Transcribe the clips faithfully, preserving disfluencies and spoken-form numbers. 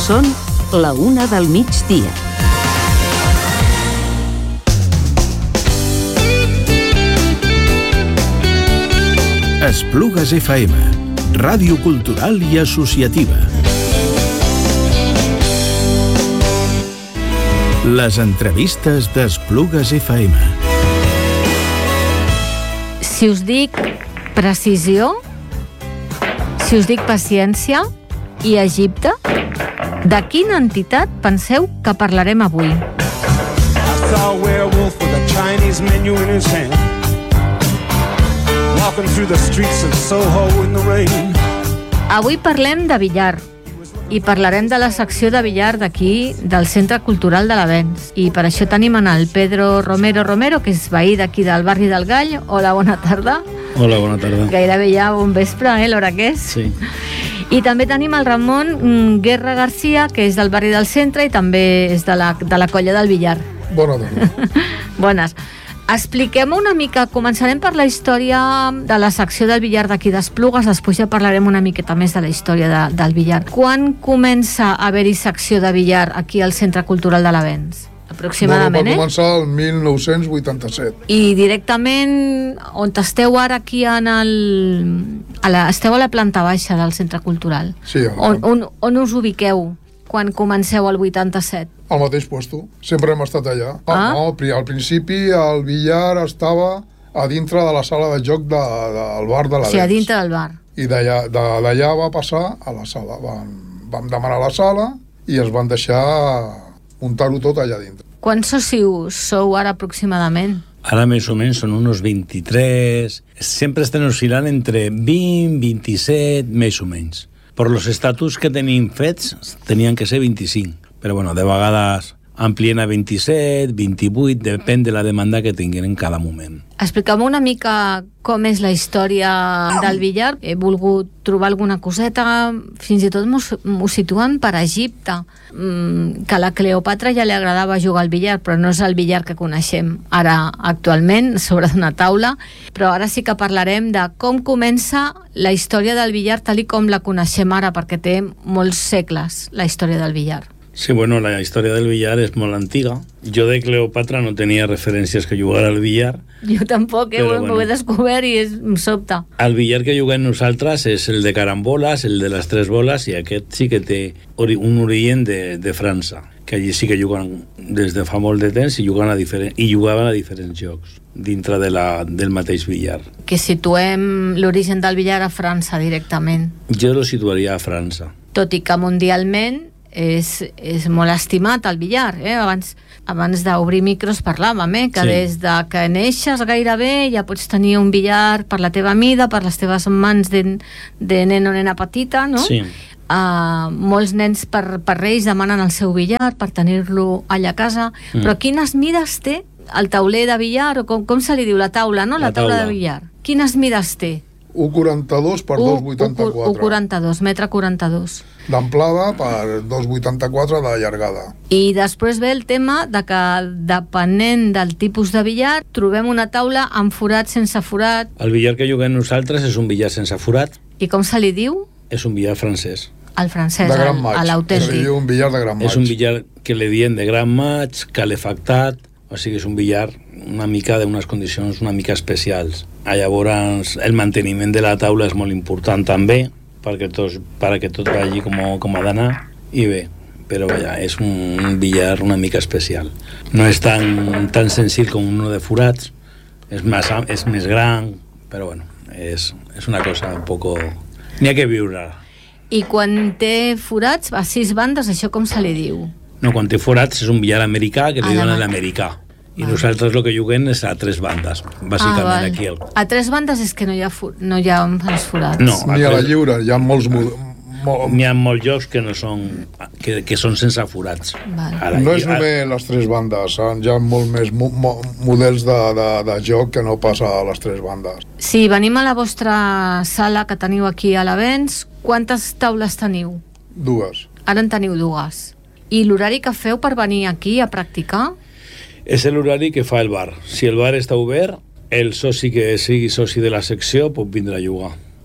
Són la una del migdia. Esplugues F M, ràdio cultural i associativa. Les entrevistes d'Esplugues F M. Si us dic precisió, si us dic paciència i Egipte, de quina entitat penseu que parlarem avui? I saw a werewolf with a Chinese menu in his hand, walking through the streets of Soho in the rain. Avui parlem de billar i parlarem de la secció de billar d'aquí, del Centre Cultural de l'Avenç. I per això tenim en el Pedro Romero Romero, que és veí d'aquí del barri del Gall. Hola, bona tarda. Hola, bona tarda. Gairebé ja bon vespre, eh, l'hora que és. Sí. I també tenim el Ramon Guerra Garcia, que és del barri del Centre i també és de la, de la colla del billar. Bona tarda. Bones. Expliquem una mica, començarem per la història de la secció del billar d'aquí d'Esplugues, després ja parlarem una miqueta més de la història de, del billar. Quan comença a haver-hi secció de billar aquí al Centre Cultural de l'Avenç? Aproximadament, bueno, va eh? començar el mil nou-cents vuitanta-set. I directament, on esteu ara aquí en el... A la, esteu a la planta baixa del Centre Cultural. Sí. On, on, on us ubiqueu quan comenceu el vuitanta-set? Al mateix puesto. Sempre hem estat allà. Ah? No, al principi el billar estava a dintre de la sala de joc de, de, del bar de l'Avenç. Sí, a dintre del bar. I d'allà de, d'allà va passar a la sala. Vam, vam demanar la sala i es van deixar muntar-ho tot allà dintre. Quants socis sou ara aproximadament? Ara més o menys són uns vint-i-tres. Sempre estan oscil·lant entre vint, vint-i-set, més o menys. Per los estatuts que tenim fets, tenien que ser vint-i-cinc. Però, bueno, de vegades amplien a vint-i-set, vint-i-vuit, depèn de la demanda que tinguin en cada moment. Expliqueu-me una mica com és la història del billar. He volgut trobar alguna coseta, fins i tot m'ho situen per Egipte, que a la Cleopatra ja li agradava jugar al billar, però no és el billar que coneixem ara actualment sobre una taula, però ara sí que parlarem de com comença la història del billar tal i com la coneixem ara, perquè té molts segles la història del billar. Sí, bueno, la història del billar és molt antiga. Jo de Cleopatra no tenia referències que jugar al billar. Jo tampoc, eh? M'ho he descobert i és, em sobta. El billar que juguem nosaltres és el de caramboles, el de les tres boles, i aquest sí que té un origen de, de França, que allí sí que juguen des de fa molt de temps i juguen a diferent, i jugaven a diferents jocs dintre de la, del mateix billar. Que situem l'origen del billar a França directament. Jo lo situaria a França. Tot i que mundialment és, és molt estimat el billar, eh? Abans, abans d'obrir micros parlàvem, eh? Que sí, des de que neixes gairebé ja pots tenir un billar per la teva mida, per les teves mans de, de nen o nena petita, no? Sí. Uh, molts nens per, per Reis demanen el seu billar per tenir-lo allà a casa, mm. però quines mides té el tauler de billar, o com, com se li diu, la taula, no? La, la taula. taula de billar. Quines mides té? un coma quaranta-dos per dos coma vuitanta-quatre. un coma quaranta-dos, metre quaranta-dos. D'amplada per dos coma vuitanta-quatre de llargada. I després ve el tema de que, depenent del tipus de billar, trobem una taula amb forat, sense forat. El billar que juguem nosaltres és un billar sense forat. I com se li diu? És un billar francès. El francès, de gran maig. l'autèntic. Se li diu un billar de gran maig. És un billar que li diem de gran maig, calefactat, o sigui, és un billar una mica d'unes condicions una mica especials. Llavors, el manteniment de la taula és molt important també, perquè tot, perquè tot vagi com, com ha d'anar, i bé, però vaja, és un billar una mica especial. No és tan, tan senzill com un de forats, és més, és més gran, però bueno, és, és una cosa un poco... N'hi ha que viure. I quan té forats, a sis bandes, això com se li diu? No, quan té forats és un billar americà que li ah, donen l'americà. I vale. Nosaltres el que juguem és a tres bandes, bàsicament, ah, vale. Aquí. El... A tres bandes és que no hi ha, for... no hi ha els forats. No, ni a la lliure, hi ha molts... Mo... N'hi ha molts jocs que no són, que, que són sense forats. Vale. Ara, no és ara... només les tres bandes, hi ha molt més mo mo models de, de, de joc que no passa a les tres bandes. Si venim a la vostra sala que teniu aquí a l'Avenç, quantes taules teniu? Dues. Ara en teniu dues. I l'horari que feu per venir aquí a practicar? És l'horari que fa el bar. Si el bar està obert, el soci que sigui soci de la secció pot vindre a jugar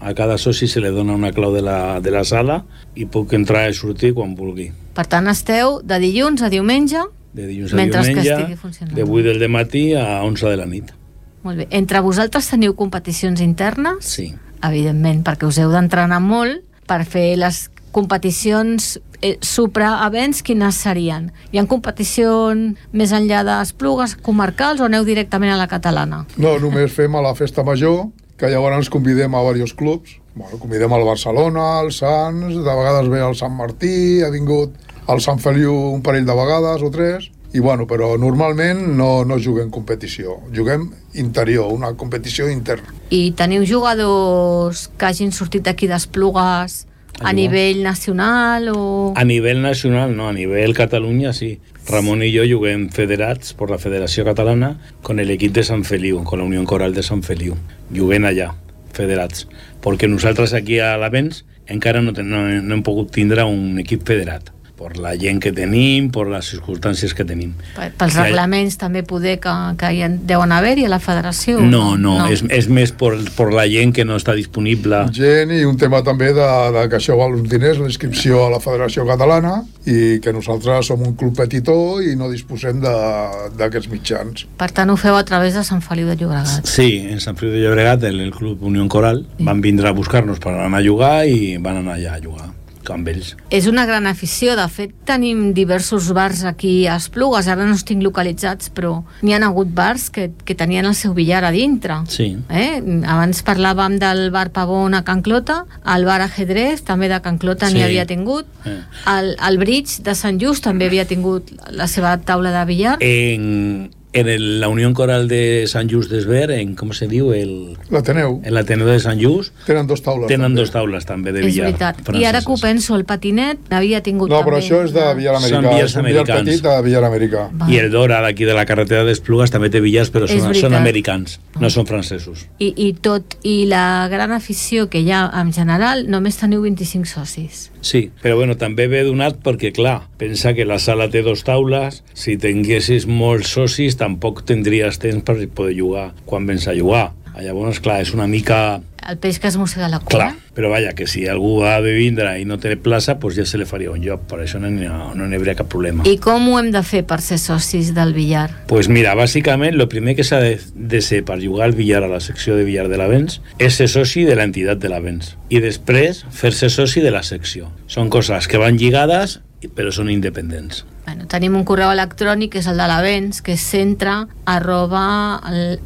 A cada soci se li dona una clau de la, de la sala i puc entrar i sortir quan vulgui. Per tant, esteu de dilluns a diumenge, de dilluns a mentre diumenge, que estigui funcionant. de vuit del matí a onze de la nit. Molt bé. Entre vosaltres teniu competicions internes? Sí. Evidentment, perquè us heu d'entrenar molt per fer les competicions eh, supra-events. Quines serien? Hi ha competicions més enllà d'Esplugues comarcals o aneu directament a la catalana? No, només fem a la festa major, que llavors ens convidem a diversos clubs. Bueno, convidem al Barcelona, al Sants, de vegades ve el Sant Martí, ha vingut al Sant Feliu un parell de vegades o tres, i bueno, però normalment no, no juguem competició, juguem interior, una competició interna. I teniu jugadors que hagin sortit d'aquí d'Esplugues a nivell nacional o...? A nivell nacional, no, a nivell Catalunya sí. Ramon y yo juguem federats por la Federació Catalana con el equip de Sant Feliu, con la Unió Coral de Sant Feliu. Juguem allà, federats. Perquè nosaltres aquí a l'Avens encara no, ten, no, no hem pogut tindre un equip federat. Per la gent que tenim, per les circumstàncies que tenim. Pels reglaments també poder que, que hi deuen haver-hi a la federació? No, no, no. És, és més per, per la gent que no està disponible. Gent i un tema també de, de que això val uns diners, la inscripció a la Federació Catalana, i que nosaltres som un club petitó i no disposem d'aquests mitjans. Per tant, ho feu a través de Sant Feliu de Llobregat? Sí, en Sant Feliu de Llobregat, el, el club Unió Coral, sí. Van vindre a buscar-nos per anar a jugar i van anar allà a jugar amb ells. És una gran afició. De fet, tenim diversos bars aquí a Esplugues, ara no els tinc localitzats, però n'hi ha hagut bars que, que tenien el seu billar a dintre. Sí. Eh? Abans parlàvem del bar Pavón a Can Clota, el bar Ajedrez també de Can Clota sí. N'hi havia tingut, eh. el, el Bridge de Sant Just també havia tingut la seva taula de billar. En... En el, la Unió Coral de Sant Just d'Esver, en com se diu? El... L'Ateneu. En l'Ateneu de Sant Just. Tenen dos taules. Tenen també. dos taules també de billar. És veritat. Franceses. I ara que ho penso, el patinet n'havia tingut no, també. No, però això és de billar americà. Són billars americans. americans. Un billar petit de billar americà. Va. I el Dora d'aquí de la carretera d'Esplugues també té billars, però són, són americans, no són francesos. I, I tot, i la gran afició que hi ha en general, només teniu vint-i-cinc socis. Sí, però bueno, també ve donat perquè, clar, pensa que la sala té dos taules, si tinguessis molts socis tampoc tindries temps per poder jugar quan vens a jugar. Llavors, clar, és una mica... El peix que es mossega la cua. Clar, però vaja, que si algú ha de vindre i no té plaça, doncs ja se li faria un lloc, per això no n'hi ha, no n'hi hauria cap problema. I com ho hem de fer per ser socis del billar? Doncs pues mira, bàsicament, el primer que s'ha de, de ser per jugar al billar a la secció de billar de l'Avens és ser soci de l'entitat de l'Avens. I després, fer-se soci de la secció. Són coses que van lligades, però són independents. Bueno, tenim un correu electrònic que és el de l'Avens, que és centre arroba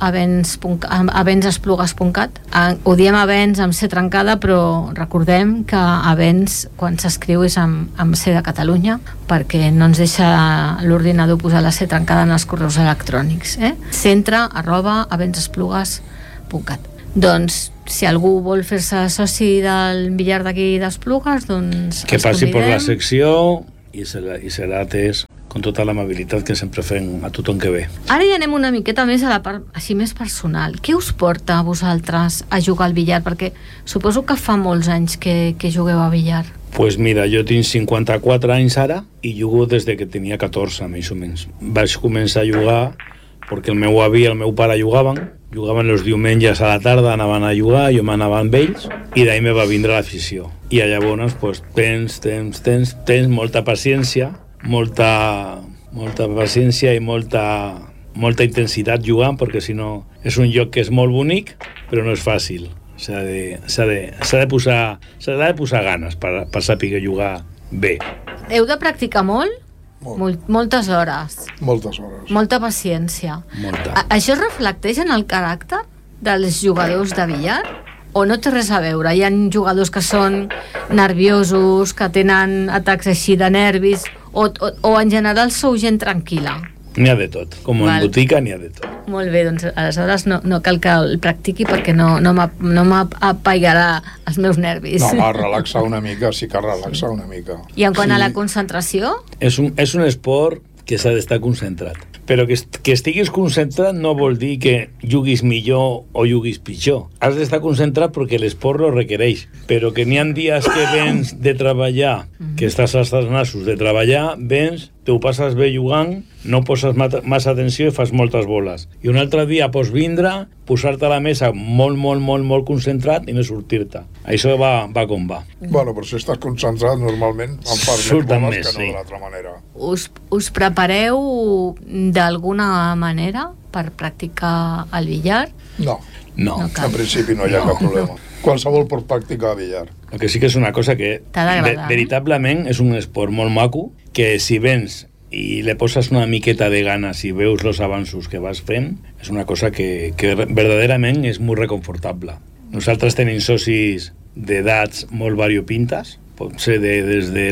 avensesplugues punt cat. Ho diem Avens amb C trencada, però recordem que Avens, quan s'escriu, és amb, amb C de Catalunya, perquè no ens deixa l'ordinador posar la C trencada en els correus electrònics. Eh? Centre arroba avensesplugues punt cat. Doncs, si algú vol fer-se soci del billar d'aquí d'Esplugues, doncs que passi per la secció i serà, i serà atès amb tota l'amabilitat que sempre fem a tothom que ve. Ara ja anem una miqueta més a la part així més personal. Què us porta a vosaltres a jugar al billar? Perquè suposo que fa molts anys que, que jugueu a billar. Pues mira, jo tinc cinquanta-quatre anys ara i jugo des de que tenia catorze, més o menys. Vaig començar a jugar perquè el meu avi i el meu pare jugaven, jugaven els diumenges a la tarda, anaven a jugar, jo m'anava amb ells, i d'ahir me va vindre l'afició. I llavors, pues, tens, tens, tens, tens molta paciència, molta, molta paciència i molta, molta intensitat jugant, perquè si no, és un joc que és molt bonic, però no és fàcil. S'ha de, s'ha de, s'ha de, posar, s'ha de posar ganes per, per saber jugar bé. Heu de practicar molt? Molt. Mol, moltes hores. Moltes hores. Molta paciència. Molta. A, això es reflecteix en el caràcter dels jugadors de billar? O no té res a veure? Hi ha jugadors que són nerviosos, que tenen atacs així de nervis, o, o, o en general sou gent tranquil·la? N'hi ha de tot. Com en botica n'hi ha de tot. Molt bé, doncs aleshores no, no cal que el practiqui perquè no, no m'apaigarà els meus nervis. No, va relaxar una mica, sí que relaxar una mica. I en quant sí. a la concentració? És un, és un esport que s'ha d'estar concentrat. Però que, que estiguis concentrat no vol dir que juguis millor o juguis pitjor. Has d'estar concentrat perquè l'esport lo requereix. Però que n'hi ha dies que vens de treballar, que estàs als nassos de treballar, vens t'ho passes bé jugant, no poses massa atenció i fas moltes boles. I un altre dia pots vindre, posar-te a la mesa molt, molt, molt, molt concentrat i no sortir-te. Això va, va com va. Bueno, però si estàs concentrat, normalment en fas més Surten boles més, que no sí. de l'altra manera. Us, us prepareu d'alguna manera per practicar el billar? No, No. No cal. en principi no hi ha No. cap problema. Qualsevol pot practicar billar. El que sí que és una cosa que T'ha d'agradar, ve- veritablement és un esport molt maco, que si vens i le poses una miqueta de ganes i veus els avanços que vas fent, és una cosa que, que verdaderament és molt reconfortable. Nosaltres tenim socis d'edats molt variopintes, pot ser de, des de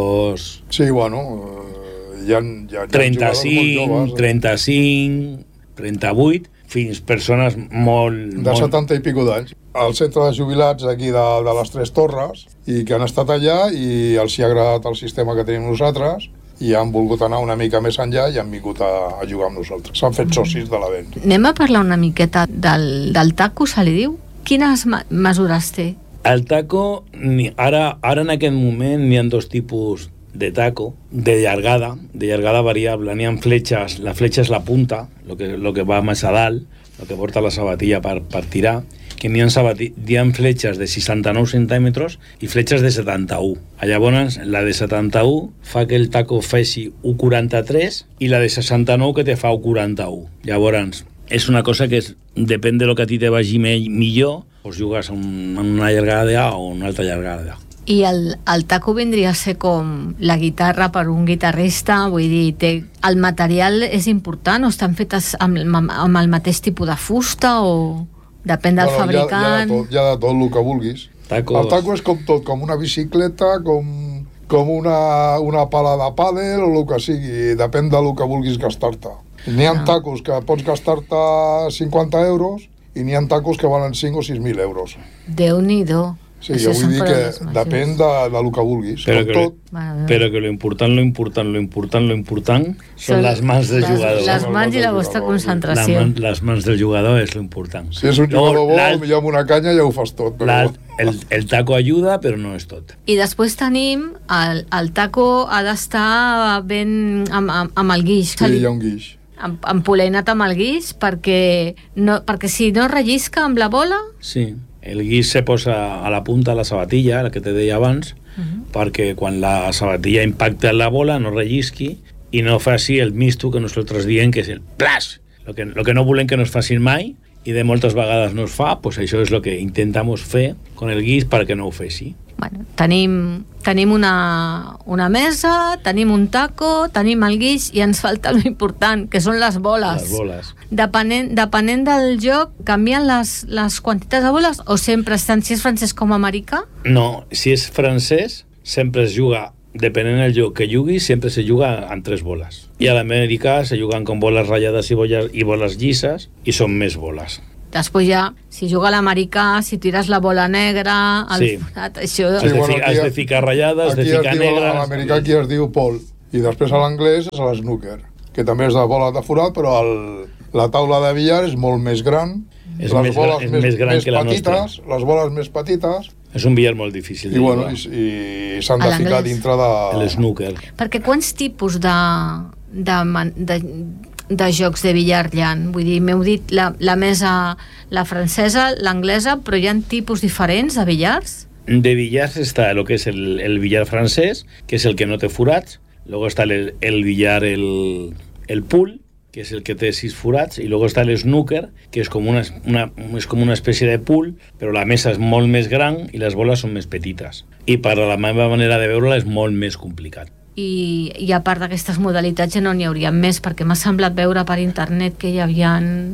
los Sí, bueno, eh, hi ha, hi ha, hi ha trenta-cinc, jugadors molt joves, eh? trenta-cinc, trenta-vuit, fins persones molt... de molt... setanta i pico d'anys, al centre de jubilats aquí de, de les Tres Torres, i que han estat allà i els hi ha agradat el sistema que tenim nosaltres i han volgut anar una mica més enllà i han vingut a, a jugar amb nosaltres. S'han fet socis de l'event. Anem a parlar una miqueta del, del taco, se li diu? Quines ma- mesures té? El taco, ni, ara, ara en aquest moment n'hi ha dos tipus de taco, de llargada, de llargada variable. N'hi ha fletxes, la fletxa és la punta, lo que, lo que va més a dalt, lo que porta la sabatilla per, per tirar, que n'hi ha, sabati, hi ha fletxes de seixanta-nou centímetres i fletxes de setanta-u. Llavors, la de setanta-u fa que el taco faci u coma quaranta-tres i la de seixanta-nou que te fa u coma quaranta-u. Llavors, és una cosa que és, depèn de lo que a ti te vagi me, millor, doncs jugues en una llargada o una altra llargada. I el, el taco vindria a ser com la guitarra per un guitarrista, vull dir, té, el material és important, o estan fetes amb, amb, amb el mateix tipus de fusta, o depèn del Bueno, fabricant? Hi ha, hi, ha de tot, hi ha de tot el que vulguis. Tacos. El taco és com tot, com una bicicleta, com, com una, una pala de pàdel o el que sigui, depèn del que vulguis gastar-te. N'hi ha Ah. tacos que pots gastar-te cinquanta euros i n'hi ha tacos que valen cinc o sis mil euros. Déu-n'hi-do. Sí, Això jo vull són dir que paraules majors. depèn de, de lo que vulguis. Però Com que, tot, Bueno, però que lo important, lo important, lo important, lo important són Són les mans del les- jugador. Les mans i la vostra La La concentració. man, les mans del jugador és lo important. si és un Llavors, jugador bo, l'alt- potser amb una canya ja ho fas tot. Però... l'alt- el, el taco ajuda, però no és tot. I després tenim el, el taco ha d'estar ben amb, amb, amb el guix, Sí, hi ha un guix. amb, empolenat amb el guix, perquè, no, perquè si no rellisca amb la bola, Sí. El guix se posa a la punta de la sabatilla, la que te deia abans, uh -huh. perquè quan la sabatilla impacta en la bola no rellisqui i no faci el misto que nosaltres diem que és el plas. Lo que, lo que no volem que no es facin mai i de moltes vegades no es fa, pues això és el que intentamos fer con el guix perquè no ho fessi. bueno, tenim, tenim una, una mesa, tenim un taco, tenim el guix i ens falta lo important, que són les boles. Les boles. Depenent, depenent del joc, canvien les, les quantitats de boles o sempre estan, si és francès com americà? No, si és francès, sempre es juga, depenent del joc que juguis, sempre se juga amb tres boles. I a l'americà se juguen con boles ratllades i boles, i boles llisses, i són més boles. Després ja, si juga a l'americà, si tires la bola negra, el Sí. forat, això... Has, de, bueno, fi, aquí has de ja- ficar ratllades, has de Aquí es ficar diu, negres... a l'americà aquí es diu pol, i després a l'anglès és l'snooker, que també és de bola de forat, però el, la taula de billar és molt més gran, És les més boles gran- és més, més gran més que la petites, les boles més petites, És un billar molt difícil i, de bueno, jugar. i, i s'han A de ficar l'anglès. dintre de... El snooker. Perquè quants tipus de, de, man- de, de jocs de billar hi ha? Vull dir, m'heu dit la, la mesa, la francesa, l'anglesa, però hi ha tipus diferents de billars? De billars está lo que es el, el billar francés, que es el que no te forats. Luego está el, el billar, el, el pool, que es el que té sis forats, i luego està el snooker, que és com una, una, és com una espècie de pool, però la mesa és molt més gran i les boles són més petites. I per a la meva manera de veure-la és molt més complicat. I, i a part d'aquestes modalitats ja no n'hi hauria més, perquè m'ha semblat veure per internet que hi havia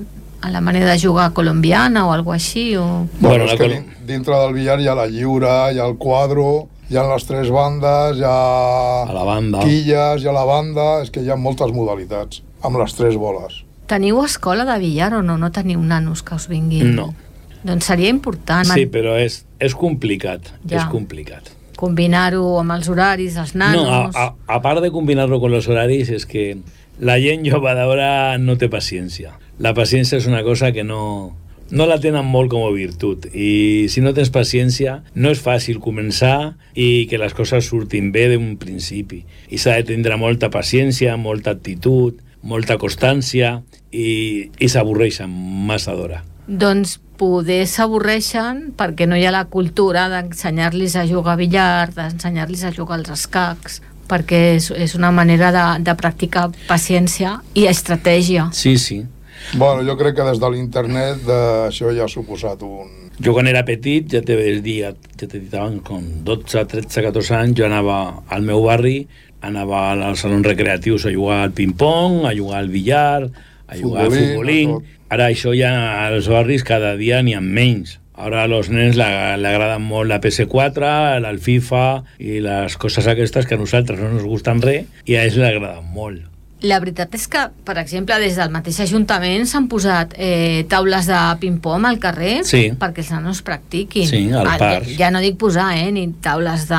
a la manera de jugar colombiana o alguna així, o... Bueno, Bueno, és la que col- din- dintre del billar hi ha la lliura, hi ha el quadro, hi ha les tres bandes, hi ha A la banda. quilles, hi ha la banda, és que hi ha moltes modalitats amb les tres boles. Teniu escola de billar o no? No teniu nanos que us vinguin? No. Doncs seria important Sí, però és, és complicat. Ja. És complicat. combinar-ho amb els horaris dels nanos. No, a, a, a part de combinarlo con los horarios, es que la gent jove d'ara no té paciència. La paciència és una cosa que no, no la tenen molt com a virtut, i si no tens paciència no és fàcil començar i que les coses surtin bé d'un principi, i s'ha de tindre molta paciència, molta actitud, molta constància, i, i s'avorreixen massa d'hora. Doncs poder s'avorreixen perquè no hi ha la cultura d'ensenyar-los a jugar a billar, d'ensenyar-los a jugar als escacs, perquè és, és una manera de, de practicar paciència i estratègia. Sí, sí. Bueno, jo crec que des de l'internet de, això ja ha suposat un... Jo quan era petit, ja te vas dir, ja t'he dit abans, com dotze, tretze, catorze anys, jo anava al meu barri, anava als salons recreatius a jugar al ping-pong, a jugar al billar, a jugar al futbolín. Ara això ja als barris cada dia n'hi ha menys. Ara a los nens l'agraden molt la P S quatre, el FIFA i les coses aquestes que a nosaltres no ens gusten res i a ells l'agraden molt. La veritat és que, per exemple, des del mateix Ajuntament s'han posat eh, taules de ping-pong al carrer, sí, perquè els nanos practiquin. Sí, al parc. Ja, ja no dic posar, eh, ni taules de,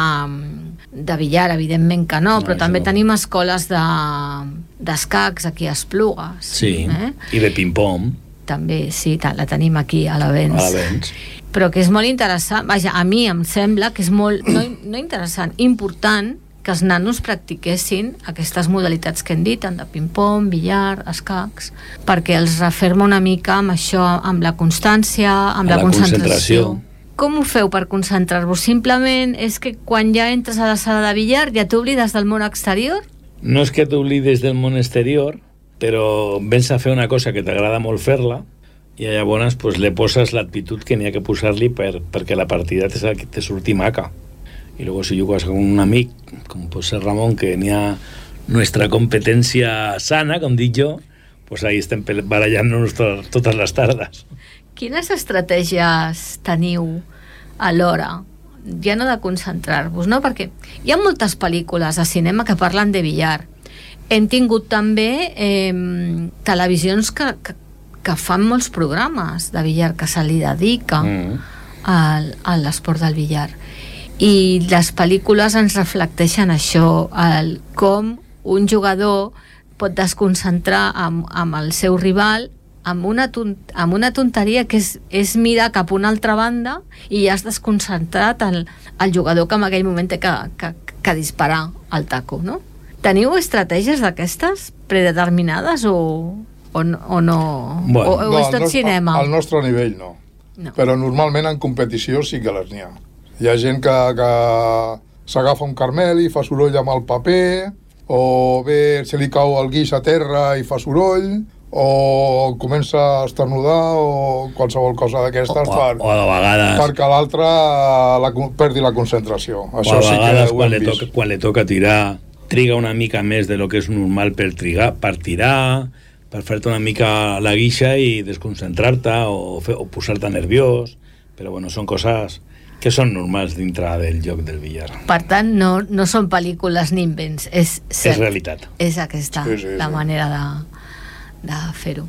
de billar, evidentment que no, no però també no. Tenim escoles de d'escacs aquí a Esplugues. Sí, eh? I de ping-pong. També, sí, la tenim aquí a l'Avens. A l'Avens. Però que és molt interessant, vaja, a mi em sembla que és molt, no, no interessant, important que els nanos practiquessin aquestes modalitats que hem dit, tant de ping-pong, billar, escacs, perquè els referma una mica amb això, amb la constància, amb la, la concentració. concentració. Com ho feu per concentrar-vos? Simplement és que quan ja entres a la sala de billar ja t'oblides del món exterior? No és que t'oblides del món exterior, però vens a fer una cosa que t'agrada molt fer-la i llavors pues, le poses l'actitud que n'hi ha que posar-li per, perquè la partida te, te surti maca. Y luego si jugas con un amic, com pot ser Ramon, que n'hi ha nuestra competència sana, com dic jo, pues ahí estem barallant-nos totes les tardes. Quines estratègies teniu a l'hora, ja no de concentrar-vos, no? Perquè hi ha moltes pel·lícules a cinema que parlen de billar. Hem tingut també eh, televisions que, que, que fan molts programes de billar, que se li dedica mm. al, a l'esport del billar. I les pel·lícules ens reflecteixen això, el, com un jugador pot desconcentrar amb, amb el seu rival amb una, tont, amb una tonteria que és, és mirar cap a una altra banda i ja has desconcentrat el, el jugador que en aquell moment té que, que, que disparar al taco, no? Teniu estratègies d'aquestes predeterminades o, o, o no? Bueno, o, o no, és tot no, cinema? Al nostre nivell no. no. Però normalment en competició sí que les n'hi ha. Hi ha gent que, que s'agafa un carmel i fa soroll amb el paper, o bé se li cau el guix a terra i fa soroll, o comença a esternudar, o qualsevol cosa d'aquestes per, o a vegades perquè l'altre la, perdi la concentració. Això o a vegades sí que quan, li toca, quan li toca tirar triga una mica més de lo que és normal per, trigar, per tirar, per fer-te una mica la guixa i desconcentrar-te o, fer, o posar-te nerviós, però bueno, són coses que són normals dintre del joc del billar. Per tant, no, no són pel·lícules ni invents, és cert. És realitat. És aquesta sí, sí, la sí. manera de, de fer-ho.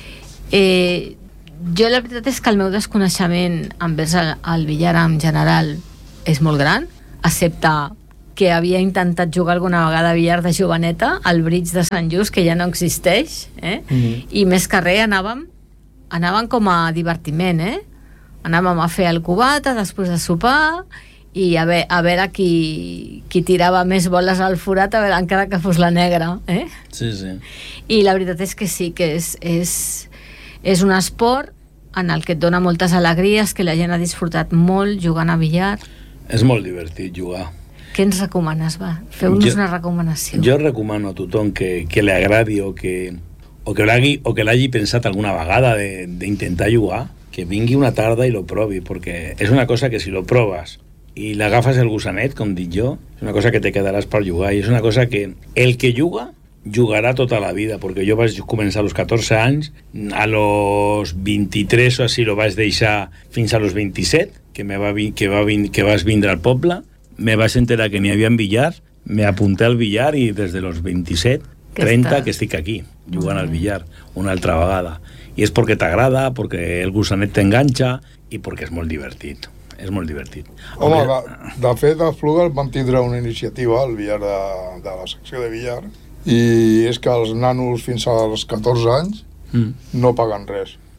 Eh, jo la veritat és que el meu desconeixement envers el, el billar en general és molt gran, excepte que havia intentat jugar alguna vegada a billar de joveneta al Bridge de Sant Just, que ja no existeix, eh? Mm-hmm. I més que res anàvem, anàvem com a divertiment, eh? Anàvem a fer el cubata després de sopar i a veure, a veure qui, qui tirava més boles al forat, a veure, encara que fos la negra, eh? Sí, sí. I la veritat és que sí, que és, és, és un esport en el que et dona moltes alegries, que la gent ha disfrutat molt jugant a billar. És molt divertit jugar. Què ens recomanes, va? Feu-nos una recomanació. Jo recomano a tothom que, que li agradi o que, o que l'hagi o que l'hagi pensat alguna vegada d'intentar jugar, que vingui una tarda i lo provi, perquè és una cosa que si lo proves i l'agafes el gusanet, com dic jo, és una cosa que te quedaràs per jugar, i és una cosa que el que juga, jugarà tota la vida, perquè jo vaig començar als catorze anys, a los vint-i-tres o així lo vaig deixar fins a los vint-i-set, que, me va, que, va, que vas vindre al poble, me vaig enterar que n'hi havia billar, me apunté al billar i des de los vint-i-set, trenta que estic aquí, jugant al billar, una altra vegada. I és perquè t'agrada, perquè el gusanet t'enganxa i perquè és molt divertit. És molt divertit. Home, de, de fet, a Esplugues vam tindre una iniciativa al billar de, de la secció de billar, i és que els nanos fins als catorze anys mm. no paguen res.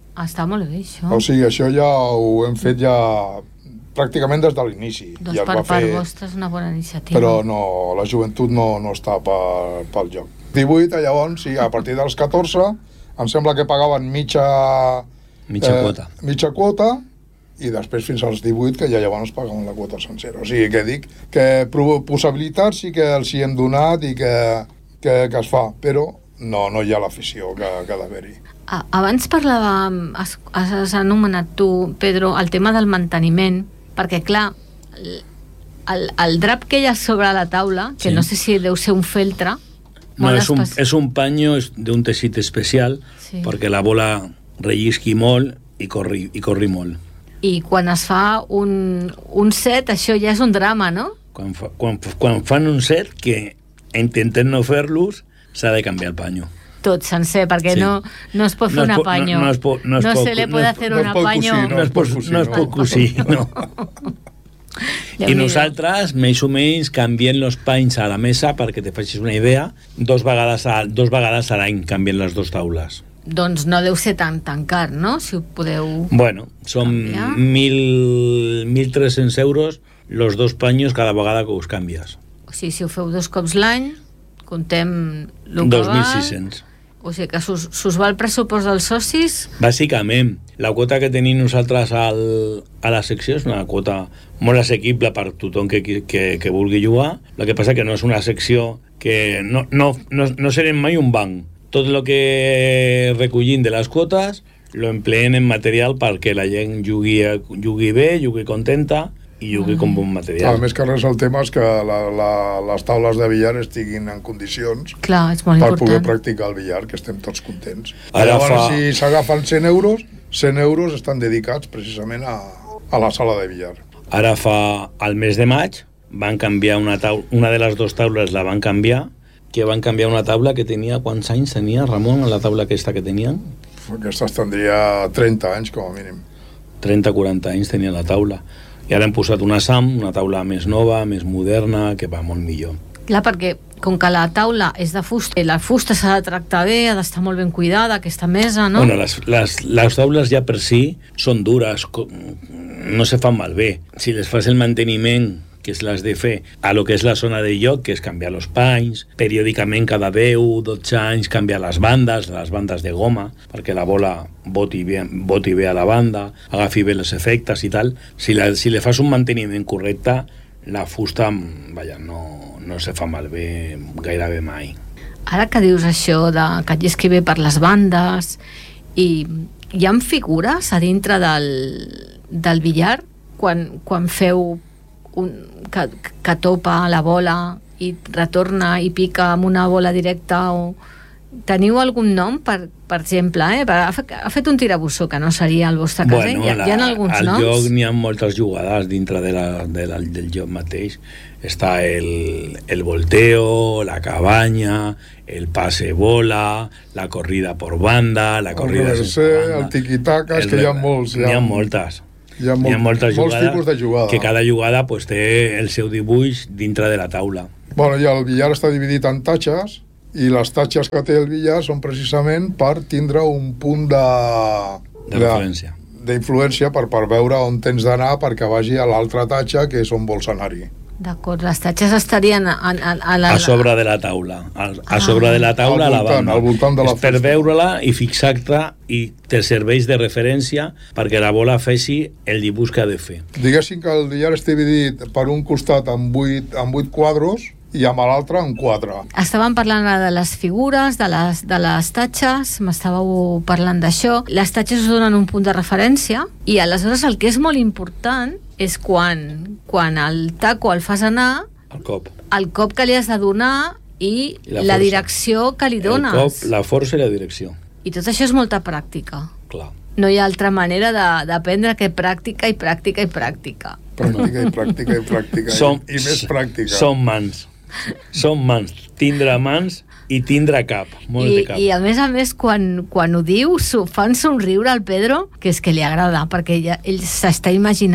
Està molt bé, això. O sigui, això ja ho hem fet ja pràcticament des de l'inici. Doncs ja per va part fer... vostra és una bona iniciativa. Però no, la joventut no, no està per, pel joc. divuit, llavors, sí, a partir dels catorze, em sembla que pagaven mitja... Mitja eh, quota. Mitja quota, i després fins als divuit, que ja llavors pagaven la quota sencera. O sigui, que dic que possibilitats sí que els hi hem donat i que, que, que es fa, però no, no hi ha l'afició que, que ha d'haver-hi. Abans parlàvem, has, has anomenat tu, Pedro, el tema del manteniment, perquè, clar, el, el drap que hi ha sobre la taula, que sí. No sé si deu ser un feltre... No, és un, és un panyo d'un teixit especial, sí. Perquè la bola rellisqui molt i corri, i corri molt. I quan es fa un, un set, això ja és un drama, no? Quan, fa, quan, quan fan un set, que intenten no fer-los, s'ha de canviar el panyo. Tot sencer, perquè sí. no, no es pot fer no un apanyo. No, no, es pot, no, es no pot, se le no puede es, hacer no un apaño. No es pot cosir, no es pot cosir, no. I nosaltres, més o menys, canviem els panys a la mesa, perquè te facis una idea, dos vegades a, dos vegades a l'any canvien les dues taules. Doncs no deu ser tan, tan car, no? Si ho podeu... Bueno, són mil tres-cents euros los dos paños cada vegada que us canvies. O sigui, si ho feu dos cops l'any, contem el que dos mil sis-cents. O sigui que s'us, s'us va el pressupost dels socis? Bàsicament, la quota que tenim nosaltres al, a la secció és una quota molt assequible per tothom que, que, que vulgui jugar. El que passa que no és una secció que no, no, no, no serem mai un banc. Tot el que recollim de les quotes lo empleen en material perquè la gent jugui, jugui bé, jugui contenta i jugui com bon material. A més que res, el tema és que la, la, les taules de billar estiguin en condicions. Clar, és molt per important. Poder practicar el billar, que estem tots contents. Ara llavors, fa... si s'agafen cent euros, cent euros estan dedicats precisament a, a la sala de billar. Ara fa, al mes de maig, van canviar una taula, una de les dues taules la van canviar, que van canviar una taula que tenia, quants anys tenia, Ramon, la taula aquesta que tenien? Aquesta tindria trenta anys, com a mínim. trenta a quaranta anys tenia la taula. I ara hem posat una S A M, una taula més nova, més moderna, que va molt millor. Clar, perquè com que la taula és de fusta, la fusta s'ha de tractar bé, ha d'estar molt ben cuidada, aquesta mesa, no? Bueno, les, les, les taules ja per si són dures, no se fan malbé. Si les fas el manteniment que es les de fer a lo que és la zona de lloc, que és canviar els panys, periòdicament cada deu, dotze anys canviar les bandes, les bandes de goma, perquè la bola boti bé, boti bé a la banda, agafi bé els efectes i tal. Si, la, si le fas un manteniment correcte, la fusta, vaja, no, no se fa malbé gairebé mai. Ara que dius això de que et llisqui bé per les bandes, i hi ha figures a dintre del, del billar quan, quan feu un, que, que topa la bola i retorna i pica amb una bola directa, o teniu algun nom, per, per exemple, eh? ha, fet, ha fet un tirabussó que no seria el vostre cas, bueno, eh? hi, ha, hi ha alguns al noms? Al joc n'hi ha moltes jugades dintre de la, de la, del joc mateix. Està el, el volteo, la cabanya, el pase bola, la corrida por banda, la corrida el sense banda, el tiquitaca, és que hi ha molts. N'hi ha, ha moltes. Hi ha, molt, hi ha moltes molts jugades, tipus de jugada. Que cada jugada pues, té el seu dibuix dintre de la taula. Bueno, i el billar està dividit en tatxes, i les tatxes que té el billar són precisament per tindre un punt de... d'influència. D'influència per, per veure on tens d'anar perquè vagi a l'altra tatxa, que és on vols anar-hi. D'acord, les tatxes estarien a, a, a, la... a sobre de la taula, a, a sobre de la taula al voltant, a la banda. Al voltant de la és per veure-la i fixar-te, i te serveix de referència perquè la bola faci el dibuix que ha de fer. Diguéssim que el billar està dividit per un costat amb vuit, amb vuit quadros i amb l'altre en quatre. Estàvem parlant de les figures, de les, de les tatxes, m'estàveu parlant d'això. Les tatxes us donen un punt de referència i aleshores el que és molt important és quan, quan el taco el fas anar, el cop, el cop que li has de donar i, I la, la direcció que li dones. El cop, la força i la direcció. I tot això és molta pràctica. Clar. No hi ha altra manera d'aprendre que pràctica i pràctica i pràctica. Pràctica i pràctica i pràctica som, i, i més pràctica. Són mans. Són mans. Tindre mans i tindre cap. Molt I, de cap. I a més a més, quan, quan ho diu, fan somriure al Pedro, que és que li agrada, perquè ja, ell s'està imaginant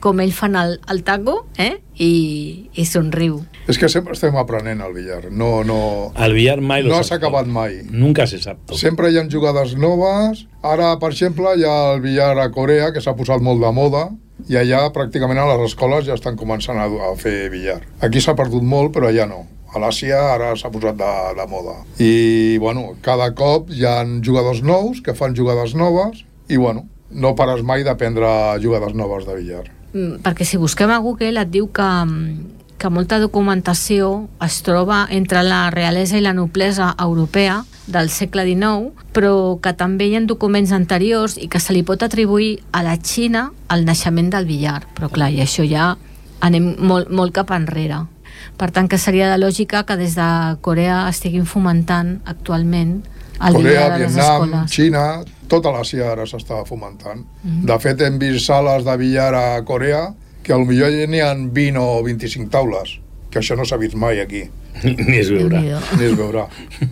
com ell fan el, el taco, eh? I, i somriu. És que sempre estem aprenent al billar. No, no... El billar mai no lo s'ha acabat mai. Nunca se sap tot. Sempre hi ha jugades noves. Ara, per exemple, hi ha el billar a Corea, que s'ha posat molt de moda, i allà pràcticament a les escoles ja estan començant a, a fer billar. Aquí s'ha perdut molt, però allà no. A l'Àsia ara s'ha posat de, de moda. I, bueno, cada cop hi ha jugadors nous que fan jugades noves i, bueno, no pares mai d'aprendre jugades noves de billar. Mm, perquè si busquem a Google et diu que, que molta documentació es troba entre la realesa i la noblesa europea del segle dinou, però que també hi ha documents anteriors i que se li pot atribuir a la Xina el naixement del billar. Però clar, i això ja anem molt, molt cap enrere. Per tant, que seria de lògica que des de Corea estiguin fomentant actualment el billar a les Vietnam, escoles. Xina, tota l'Àsia ara s'està fomentant. Mm-hmm. De fet, hem vist sales de billar a Corea que potser n'hi ha vint o vint-i-cinc taules, que això no s'ha vist mai aquí. Ni es veurà. Ni es veurà.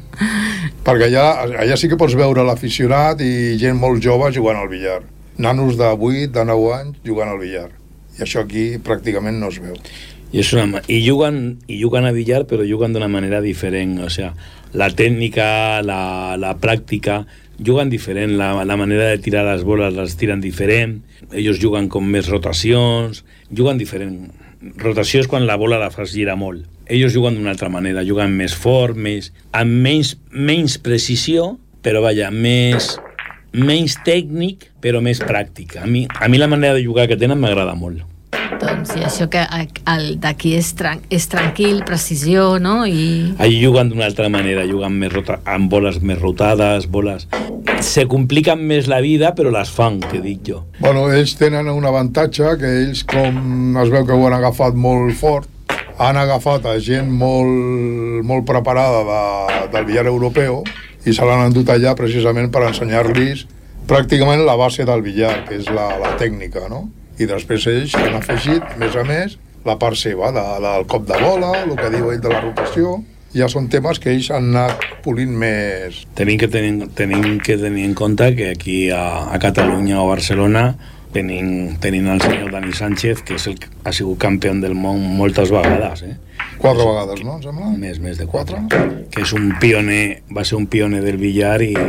Perquè allà, allà sí que pots veure l'aficionat i gent molt jove jugant al billar. Nanos de vuit, de nou anys jugant al billar. I això aquí pràcticament no es veu. I, és una, i, juguen, i juguen a billar, però juguen d'una manera diferent. O sea, la tècnica, la, la pràctica, juguen diferent. La, la manera de tirar les boles les tiren diferent. Ells juguen com més rotacions. Juguen diferent. Rotació és quan la bola la fas girar molt. Ells juguen d'una altra manera. Juguen més fort, més, amb menys, menys precisió, però vaja, més, menys tècnic, però més pràctica. A mi, a mi la manera de jugar que tenen m'agrada molt. Doncs i això que el d'aquí és, tran és tranquil, precisió, no? I... Allí juguen d'una altra manera, juguen més rota amb boles més rotades, boles... Se compliquen més la vida, però les fan, que dic jo. Bueno, ells tenen un avantatge, que ells, com es veu que ho han agafat molt fort, han agafat a gent molt, molt preparada de, del billar europeu i se l'han endut allà precisament per ensenyar-los pràcticament la base del billar, que és la, la tècnica, no? I després ells han afegit, més a més, la part seva, de, del cop de bola, el que diu ell de la rotació. Ja són temes que ells han anat polint més. Tenim que tenir, tenim que tenir en compte que aquí a, a Catalunya o Barcelona tenim, tenim el senyor Dani Sánchez, que és el, ha sigut campió del món moltes vegades. Eh? Quatre vegades, no? Em sembla? Més, més de quatre. Que és un pioner, va ser un pioner del billar i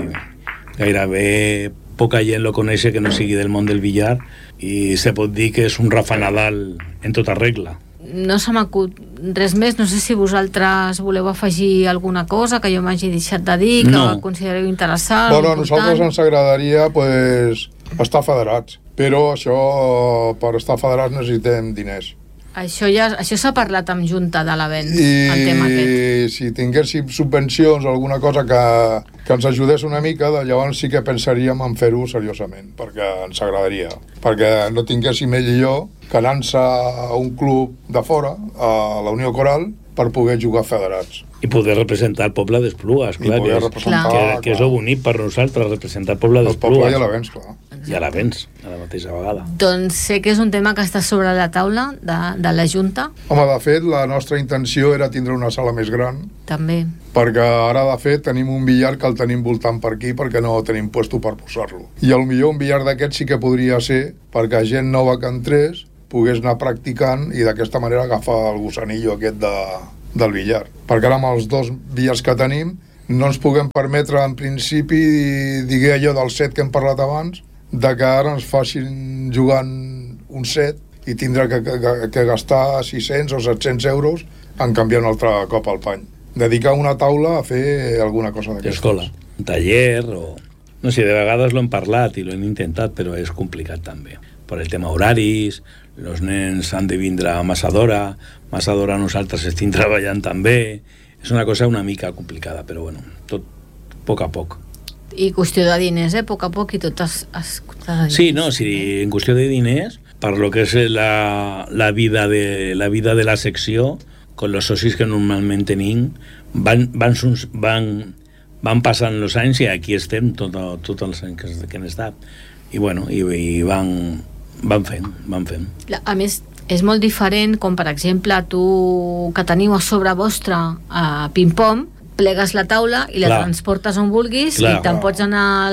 gairebé poca gent lo coneix que no sigui del món del billar, i se pot dir que és un Rafa Nadal en tota regla. No se m'acut res més, no sé si vosaltres voleu afegir alguna cosa que jo m'hagi deixat de dir, que no. considereu interessant. Bueno, a important. nosaltres ens agradaria pues, estar federats, però això, per estar federats necessitem diners. Això ja això s'ha parlat amb Junta de l'avenç, I el tema aquest. si tinguéssim subvencions o alguna cosa que, que ens ajudés una mica, llavors sí que pensaríem en fer-ho seriosament, perquè ens agradaria. Perquè no tinguéssim ell i jo que anar-se a un club de fora, a la Unió Coral, per poder jugar federats. I poder representar el poble d'Esplugues, clar, que és, que, que és el bonic per nosaltres, representar el poble d'Esplugues. El poble ja l'avenç, clar. Ja l'avenç, a la mateixa vegada. Doncs sé que és un tema que està sobre la taula de, de la Junta. Home, de fet, la nostra intenció era tindre una sala més gran, també. Perquè ara, de fet, tenim un billar que el tenim voltant per aquí perquè no tenim puesto per posar-lo. I potser un billar d'aquest sí que podria ser perquè gent nova que entrés pogués anar practicant i d'aquesta manera agafar el gusanillo aquest de, del billar. Perquè ara amb els dos billars que tenim no ens puguem permetre en principi digué allò del set que hem parlat abans, de que ara ens facin jugant un set i tindrà que, que, que gastar sis-cents o set-cents euros en canviar un altre cop al pany. Dedicar una taula a fer alguna cosa d'aquestes. Escola, un taller o... No sé, de vegades l'hem parlat i l'hem intentat, però és complicat també. Per el tema horaris, els nens han de vindre a massa d'hora, massa d'hora nosaltres estem treballant també. És una cosa una mica complicada, però bueno, tot a poc a poc. I qüestió de diners, eh? A poc a poc i tot es... es sí, no, si en qüestió de diners, per lo que és la, la, vida, de, la vida de la secció, con los socis que normalment tenim, van, van, van, van passant els anys i aquí estem tot, tot els anys que, que han estat. I bueno, i, i van, van fent, van fent. A més, és molt diferent com, per exemple, tu que teniu a sobre vostre a ping-pong, plegues la taula i la clar. transportes on vulguis clar, i te'n pots anar a la,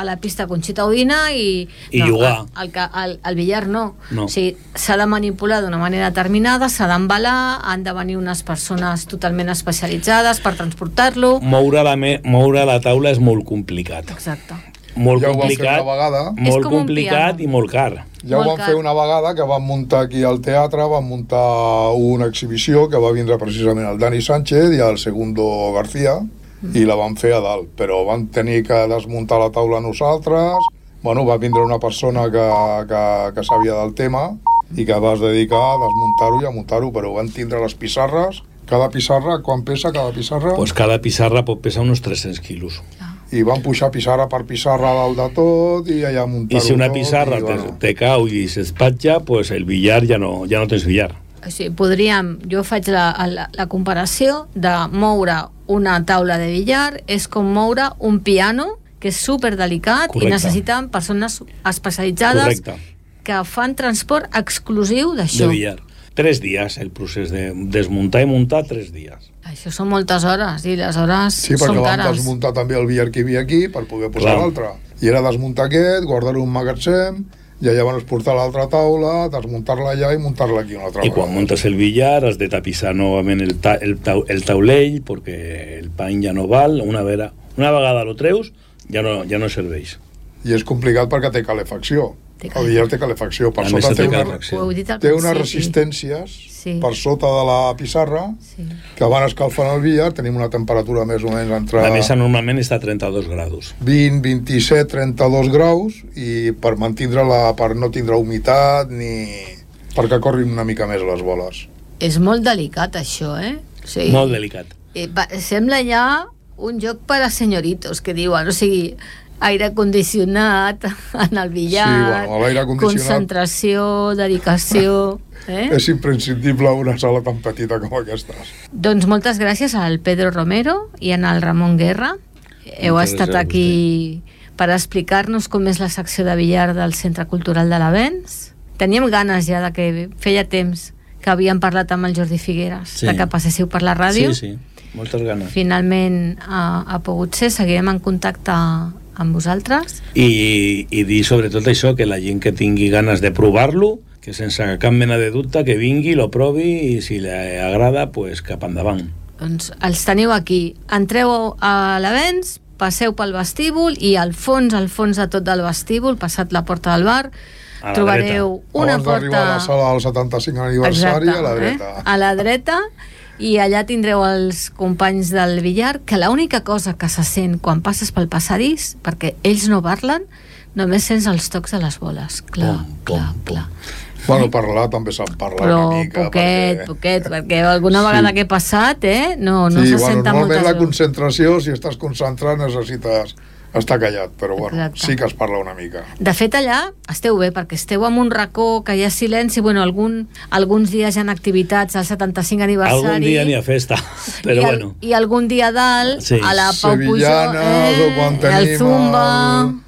a la pista Conxita Udina i... I no, jugar. El, el, el, el billar no. No. O sigui, s'ha de manipular d'una manera determinada, s'ha d'embalar, han de venir unes persones totalment especialitzades per transportar-lo. Moure la, me, moure la taula és molt complicat. Exacte. Molt Ja ho vam fer complicat, una vegada. molt És com un complicat piano. i molt car. Ja ho Molt vam car. fer una vegada que vam muntar aquí al teatre, vam muntar una exhibició que va vindre precisament el Dani Sánchez i el Segundo García mm. i la vam fer a dalt, però vam tenir que desmuntar la taula nosaltres. Bueno, va vindre una persona que, que, que sabia del tema i que va es dedicar a desmuntar-ho i a muntar-ho, però van tindre les pissarres. Cada pissarra, quan pesa cada pissarra? Pues cada pissarra pot pesar uns tres-cents quilos. I van pujar pissarra per pissarra dalt de tot i allà muntar-ho I si una tot, pissarra i, te, bueno. te cau i s'espatlla, pues el billar ja no, ja no tens billar. O sigui, podríem, jo faig la, la, la comparació de moure una taula de billar és com moure un piano que és superdelicat i Correcte. necessiten persones especialitzades Correcte. que fan transport exclusiu d'això. De billar. Tres dies, el procés de desmuntar i muntar, tres dies. Això són moltes hores i les hores Sí, són perquè vam cares. desmuntar també el billar que hi havia aquí per poder posar Clar. l'altre. I era desmuntar aquest, guardar-ho en un magatzem, i allà van portar l'altra taula, desmuntar-la allà i muntar-la aquí una altra I quan muntes el billar has de tapissar novament el, ta el, ta el taulell perquè el pany ja no val. Una, vera, una vegada lo treus ja no, ja no serveix. I és complicat perquè té calefacció. Té El billar té calefacció. Per A més, sota té té, una, calefacció. Ho heu dit al té unes principi. resistències Sí. per sota de la pissarra Sí. que van escalfant el billar. Tenim una temperatura més o menys entre La mesa normalment està a trenta-dos graus. vint, vint-i-set, trenta-dos graus i per mantindre-la, per no tindre humitat ni perquè corrin una mica més les boles. És molt delicat això, eh? O sigui, Molt delicat. eh, va, sembla ja un joc per a senyoritos que diuen, o sigui, aire condicionat en el billar, Sí, bueno, l'aire condicionat- concentració, dedicació... Eh? És imprescindible una sala tan petita com aquesta. Doncs moltes gràcies al Pedro Romero i al Ramon Guerra. Heu Moltes estat gràcies a aquí per explicar-nos com és la secció de billar del Centre Cultural de l'Avenç. Teníem ganes ja de que feia temps que havíem parlat amb el Jordi Figueres, Sí. de que passéssiu per la ràdio. Sí, sí, moltes ganes. Finalment ha, ha pogut ser, seguirem en contacte amb vosaltres. I, i dir sobretot això, que la gent que tingui ganes de provar-lo, que sense cap mena de dubte que vingui, lo provi i si li agrada, pues cap endavant. Doncs els teniu aquí. Entreu a l'Avenç, passeu pel vestíbul i al fons, al fons de tot del vestíbul, passat la porta del bar, A la trobareu una Abans d'arribar porta... a la sala del setanta-cinc aniversari, Exacte, a la eh? dreta. A la dreta, i allà tindreu els companys del billar, que l'única cosa que se sent quan passes pel passadís, perquè ells no parlen, només sents els tocs de les boles. Clar, Pum, pum, clar, pum. clar. Bueno, parlar també sap parlar Però una mica. poquet, perquè... poquet, perquè alguna Sí. vegada que he passat, eh, no, no sí, se bueno, senta normalment moltes la veus. concentració, si estàs concentrat, necessites estar callat, però bueno, Exacte. sí que es parla una mica. De fet, allà esteu bé, perquè esteu en un racó que hi ha silenci, bueno, algun, alguns dies hi ha activitats al setanta-cinc aniversari. Algun dia n'hi ha festa, però i, al, bueno. I algun dia a dalt, Sí. a la Pau Pujol, Sevillanes, o quan tenim el Zumba... el,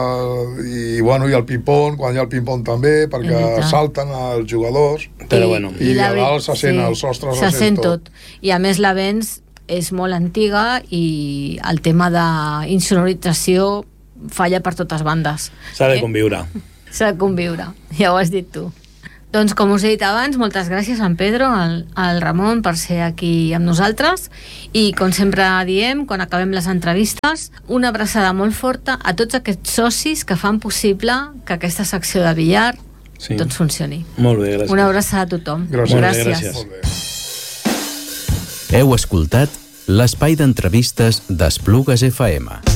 el, i, bueno, i el ping-pong, quan hi ha el ping-pong també, perquè Exacte. salten els jugadors. Però bueno. I la a ve- dalt se sent, el sostre se se sent sent tot. tot. I a més l'Avenç és molt antiga i el tema d'insonorització falla per totes bandes. S'ha de Eh? conviure. S'ha de conviure, ja ho has dit tu. Doncs com us he dit abans, moltes gràcies a en Pedro, al, al Ramon, per ser aquí amb nosaltres, i com sempre diem, quan acabem les entrevistes, una abraçada molt forta a tots aquests socis que fan possible que aquesta secció de billar Sí. doncs funcioni. Molt bé, gràcies. Una abraçada a tothom. Gràcies. Molt bé, gràcies. gràcies. Molt bé. Heu escoltat l'espai d'entrevistes d'Esplugues F M.